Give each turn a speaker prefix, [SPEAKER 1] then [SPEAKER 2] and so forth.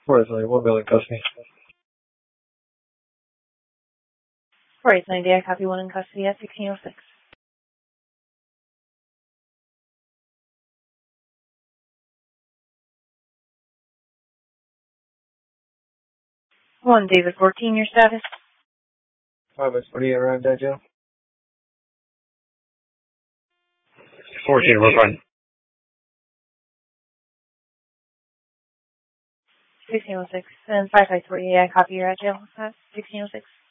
[SPEAKER 1] 1 million custody.
[SPEAKER 2] 4890, I copy 1 in custody at 1606. 1 David 14, your status?
[SPEAKER 1] 5/48 arrived at jail.
[SPEAKER 3] 14, we're fine.
[SPEAKER 2] 1606. And 5548, I copy you're at jail at 1606.